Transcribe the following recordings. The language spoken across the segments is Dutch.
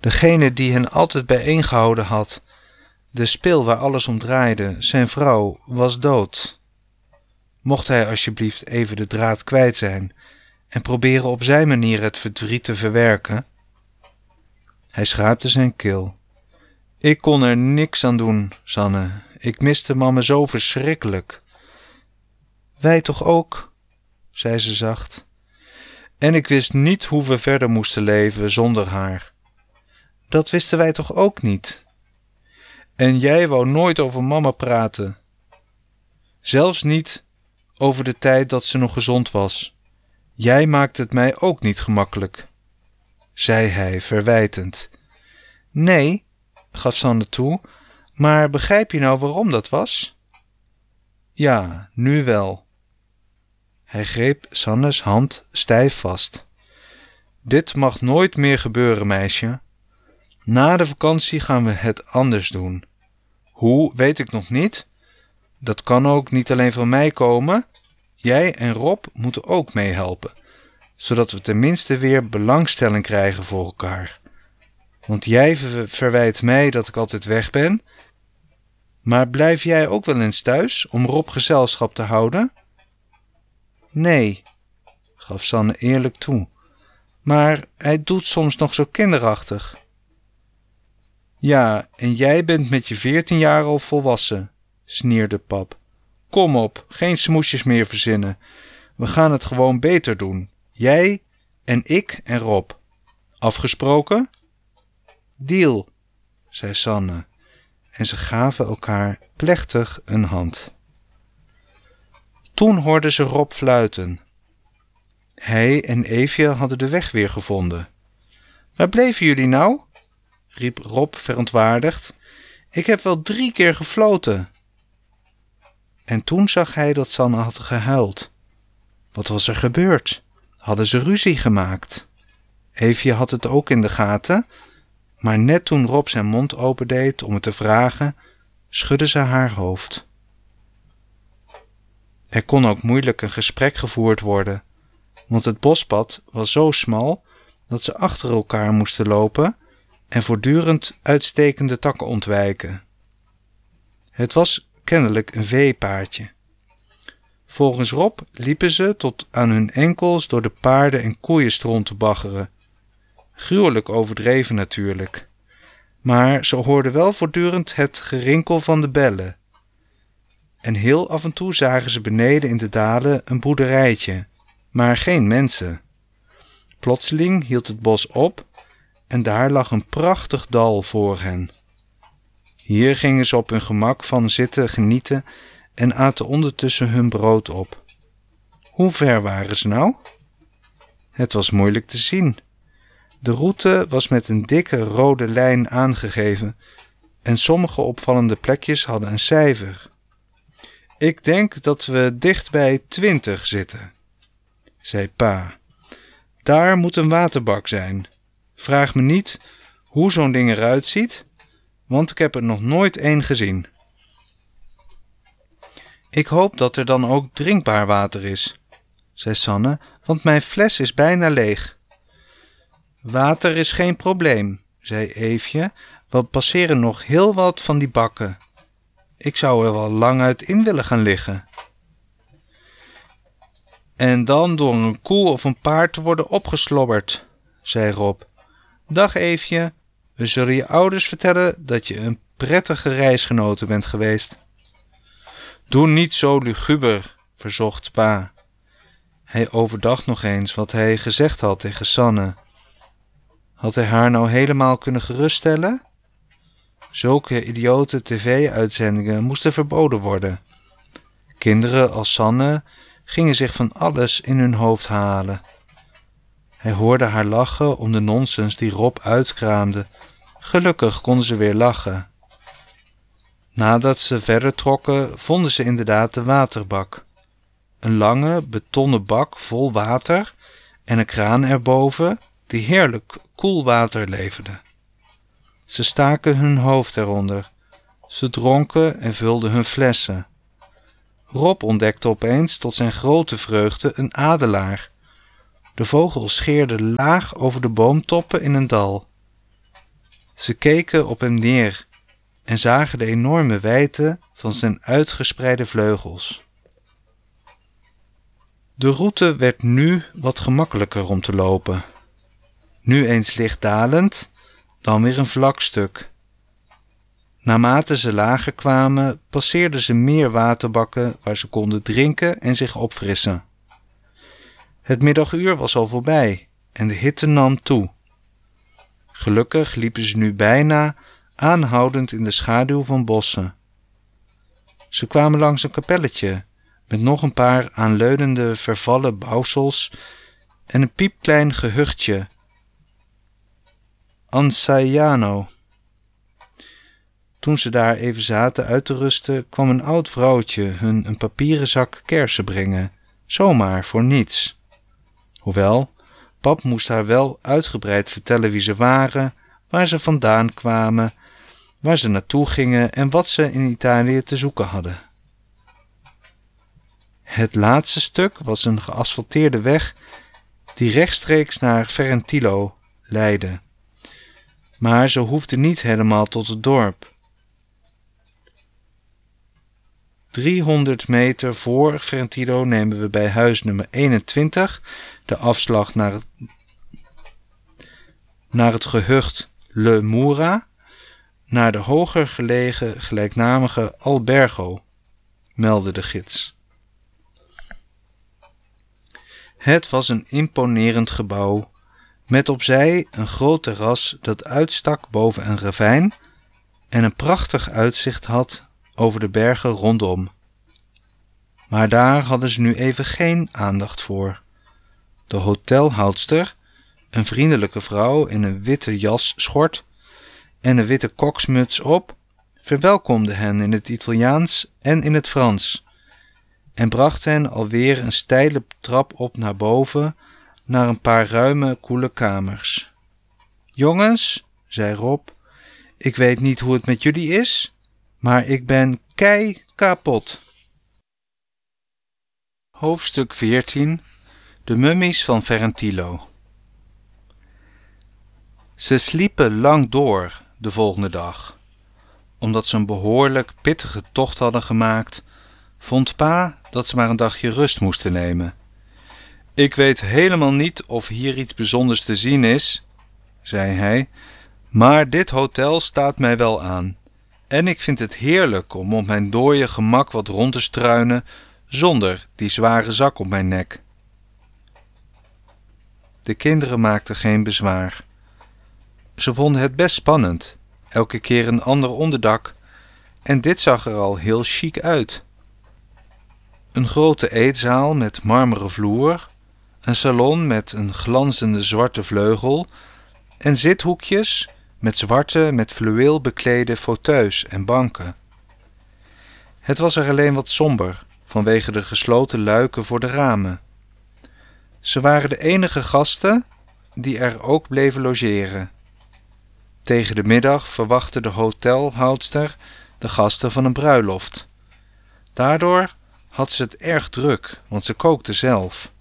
Degene die hen altijd bijeengehouden had, de spil waar alles om draaide, zijn vrouw, was dood. Mocht hij alsjeblieft even de draad kwijt zijn en proberen op zijn manier het verdriet te verwerken? Hij schraapte zijn keel. Ik kon er niks aan doen, Sanne. Ik miste mama zo verschrikkelijk. Wij toch ook, zei ze zacht. En ik wist niet hoe we verder moesten leven zonder haar. Dat wisten wij toch ook niet? En jij wou nooit over mama praten. Zelfs niet over de tijd dat ze nog gezond was. Jij maakt het mij ook niet gemakkelijk, zei hij verwijtend. Nee, gaf Sanne toe, maar begrijp je nou waarom dat was? Ja, nu wel. Hij greep Sannes hand stijf vast. Dit mag nooit meer gebeuren, meisje. Na de vakantie gaan we het anders doen. Hoe, weet ik nog niet. Dat kan ook niet alleen van mij komen. Jij en Rob moeten ook meehelpen, zodat we tenminste weer belangstelling krijgen voor elkaar. Want jij verwijt mij dat ik altijd weg ben. Maar blijf jij ook wel eens thuis om Rob gezelschap te houden? Nee, gaf Sanne eerlijk toe. Maar hij doet soms nog zo kinderachtig. Ja, en jij bent met je 14 jaar al volwassen, snierde pap. Kom op, geen smoesjes meer verzinnen. We gaan het gewoon beter doen. Jij en ik en Rob. Afgesproken? Deal, zei Sanne. En ze gaven elkaar plechtig een hand. Toen hoorden ze Rob fluiten. Hij en Eefje hadden de weg weer gevonden. Waar bleven jullie nou? Riep Rob verontwaardigd. Ik heb wel 3 keer gefloten. En toen zag hij dat Sanne had gehuild. Wat was er gebeurd? Hadden ze ruzie gemaakt? Eefje had het ook in de gaten, maar net toen Rob zijn mond opendeed om het te vragen, schudde ze haar hoofd. Er kon ook moeilijk een gesprek gevoerd worden, want het bospad was zo smal dat ze achter elkaar moesten lopen en voortdurend uitstekende takken ontwijken. Het was kennelijk een veepaardje. Volgens Rob liepen ze tot aan hun enkels door de paarden- en koeienstront te baggeren. Gruwelijk overdreven natuurlijk. Maar ze hoorden wel voortdurend het gerinkel van de bellen. En heel af en toe zagen ze beneden in de dalen een boerderijtje, maar geen mensen. Plotseling hield het bos op en daar lag een prachtig dal voor hen. Hier gingen ze op hun gemak van zitten genieten en aten ondertussen hun brood op. Hoe ver waren ze nou? Het was moeilijk te zien. De route was met een dikke rode lijn aangegeven en sommige opvallende plekjes hadden een cijfer. Ik denk dat we dicht bij 20 zitten, zei pa. Daar moet een waterbak zijn. Vraag me niet hoe zo'n ding eruit ziet, want ik heb er nog nooit één gezien. Ik hoop dat er dan ook drinkbaar water is, zei Sanne, want mijn fles is bijna leeg. Water is geen probleem, zei Eefje, we passeren nog heel wat van die bakken. Ik zou er wel lang uit in willen gaan liggen. En dan door een koe of een paard te worden opgeslobberd, zei Rob. Dag Eefje, we zullen je ouders vertellen dat je een prettige reisgenote bent geweest. Doe niet zo luguber, verzocht pa. Hij overdacht nog eens wat hij gezegd had tegen Sanne. Had hij haar nou helemaal kunnen geruststellen? Zulke idiote tv-uitzendingen moesten verboden worden. Kinderen als Sanne gingen zich van alles in hun hoofd halen. Hij hoorde haar lachen om de nonsens die Rob uitkraamde. Gelukkig konden ze weer lachen. Nadat ze verder trokken, vonden ze inderdaad de waterbak. Een lange, betonnen bak vol water en een kraan erboven die heerlijk koel water leverde. Ze staken hun hoofd eronder. Ze dronken en vulden hun flessen. Rob ontdekte opeens tot zijn grote vreugde een adelaar. De vogel scheerde laag over de boomtoppen in een dal. Ze keken op hem neer en zagen de enorme wijdte van zijn uitgespreide vleugels. De route werd nu wat gemakkelijker om te lopen. Nu eens licht dalend, dan weer een vlak stuk. Naarmate ze lager kwamen, passeerden ze meer waterbakken waar ze konden drinken en zich opfrissen. Het middaguur was al voorbij en de hitte nam toe. Gelukkig liepen ze nu bijna aanhoudend in de schaduw van bossen. Ze kwamen langs een kapelletje met nog een paar aanleunende vervallen bouwsels en een piepklein gehuchtje, Ansaiano. Toen ze daar even zaten uit te rusten, kwam een oud vrouwtje hun een papieren zak kersen brengen, zomaar voor niets. Hoewel, pap moest haar wel uitgebreid vertellen wie ze waren, waar ze vandaan kwamen, waar ze naartoe gingen en wat ze in Italië te zoeken hadden. Het laatste stuk was een geasfalteerde weg die rechtstreeks naar Ferentilo leidde. Maar ze hoefden niet helemaal tot het dorp. 300 meter voor Ferentilo nemen we bij huis nummer 21 de afslag naar het gehucht Le Mura, naar de hoger gelegen gelijknamige Albergo, meldde de gids. Het was een imponerend gebouw, met opzij een groot terras dat uitstak boven een ravijn en een prachtig uitzicht had over de bergen rondom. Maar daar hadden ze nu even geen aandacht voor. De hotelhoudster, een vriendelijke vrouw in een witte jasschort en een witte koksmuts op, verwelkomde hen in het Italiaans en in het Frans en bracht hen alweer een steile trap op naar boven naar een paar ruime, koele kamers. Jongens, zei Rob, ik weet niet hoe het met jullie is, maar ik ben kei kapot. Hoofdstuk 14. De mummies van Ferentilo. Ze sliepen lang door de volgende dag. Omdat ze een behoorlijk pittige tocht hadden gemaakt, vond pa dat ze maar een dagje rust moesten nemen. Ik weet helemaal niet of hier iets bijzonders te zien is, zei hij, maar dit hotel staat mij wel aan. En ik vind het heerlijk om op mijn dooie gemak wat rond te struinen zonder die zware zak op mijn nek. De kinderen maakten geen bezwaar. Ze vonden het best spannend, elke keer een ander onderdak, en dit zag er al heel chic uit. Een grote eetzaal met marmeren vloer, een salon met een glanzende zwarte vleugel en zithoekjes met zwarte, met fluweel beklede fauteuils en banken. Het was er alleen wat somber vanwege de gesloten luiken voor de ramen. Ze waren de enige gasten die er ook bleven logeren. Tegen de middag verwachtte de hotelhoudster de gasten van een bruiloft. Daardoor had ze het erg druk, want ze kookte zelf.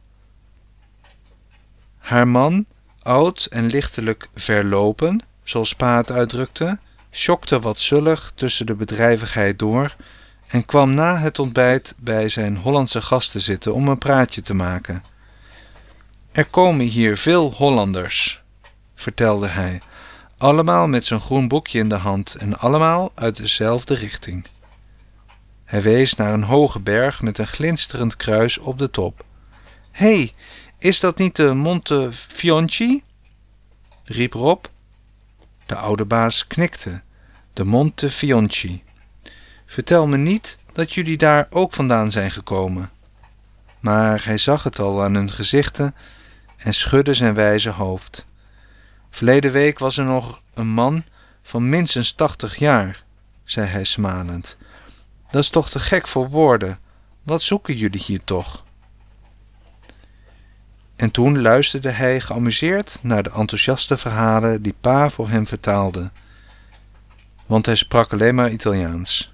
Haar man, oud en lichtelijk verlopen, zoals pa het uitdrukte, sjokte wat zullig tussen de bedrijvigheid door en kwam na het ontbijt bij zijn Hollandse gasten zitten om een praatje te maken. Er komen hier veel Hollanders, vertelde hij, allemaal met zijn groen boekje in de hand en allemaal uit dezelfde richting. Hij wees naar een hoge berg met een glinsterend kruis op de top. Hé, is dat niet de Monte Fionci? Riep Rob. De oude baas knikte. De Monte Fionci. Vertel me niet dat jullie daar ook vandaan zijn gekomen. Maar hij zag het al aan hun gezichten en schudde zijn wijze hoofd. Verleden week was er nog een man van minstens 80 jaar, zei hij smalend. Dat is toch te gek voor woorden. Wat zoeken jullie hier toch? En toen luisterde hij geamuseerd naar de enthousiaste verhalen die pa voor hem vertaalde. Want hij sprak alleen maar Italiaans.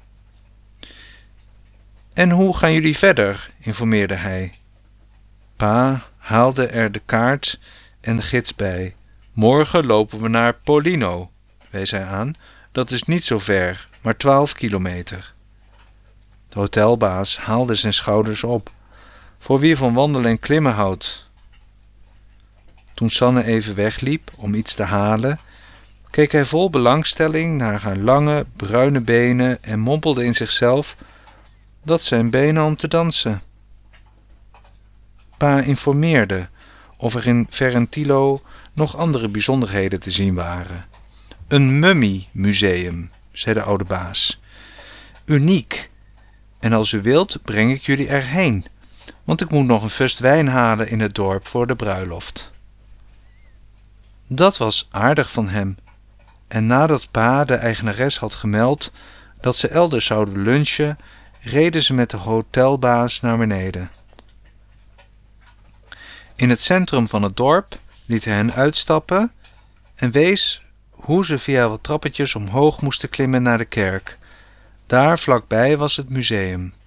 En hoe gaan jullie verder? Informeerde hij. Pa haalde er de kaart en de gids bij. Morgen lopen we naar Polino, wees hij aan, dat is niet zo ver, maar 12 kilometer. De hotelbaas haalde zijn schouders op. Voor wie van wandelen en klimmen houdt. Toen Sanne even wegliep om iets te halen, keek hij vol belangstelling naar haar lange, bruine benen en mompelde in zichzelf: dat zijn benen om te dansen. Pa informeerde of er in Ferentilo nog andere bijzonderheden te zien waren. Een mummiemuseum, zei de oude baas. Uniek. En als u wilt, breng ik jullie erheen, want ik moet nog een fust wijn halen in het dorp voor de bruiloft. Dat was aardig van hem. En nadat pa de eigenares had gemeld dat ze elders zouden lunchen, reden ze met de hotelbaas naar beneden. In het centrum van het dorp liet hij hen uitstappen en wees hoe ze via wat trappetjes omhoog moesten klimmen naar de kerk. Daar vlakbij was het museum.